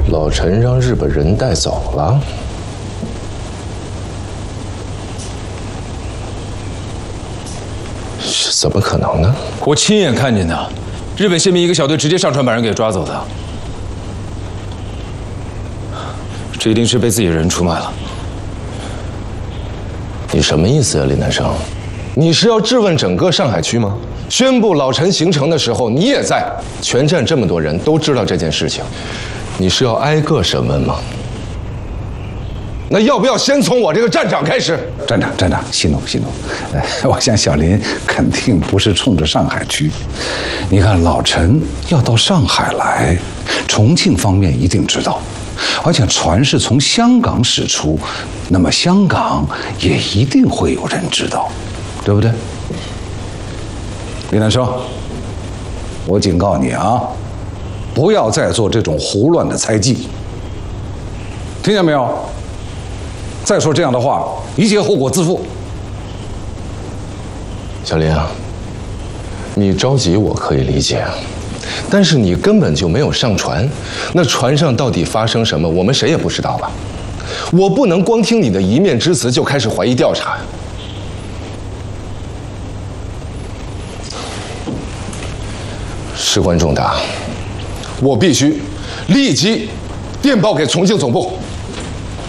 老陈让日本人带走了。怎么可能呢？ 我亲眼看见的，日本宪兵一个小队直接上船把人给抓走的。这一定是被自己人出卖了。 你什么意思啊，李南生？你是要质问整个上海区吗？宣布老陈行程的时候，你也在。全站这么多人都知道这件事情，你是要挨个审问吗？那要不要先从我这个站长开始？ 站长，息怒。我想小林肯定不是冲着上海区。你看老陈要到上海来，重庆方面一定知道，而且船是从香港驶出，那么香港也一定会有人知道，对不对？李南生，我警告你啊，不要再做这种胡乱的猜忌，听见没有？再说这样的话，一切后果自负。 小林啊，你着急我可以理解，但是你根本就没有上船，那船上到底发生什么，我们谁也不知道吧？我不能光听你的一面之词就开始怀疑调查。事关重大，我必须立即电报给重庆总部。